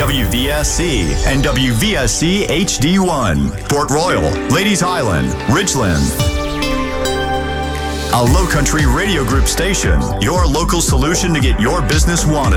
WVSC and WVSC HD1, Port Royal, Ladies Island, Ridgeland. A Low Country Radio Group station, your local solution to get your business wanted.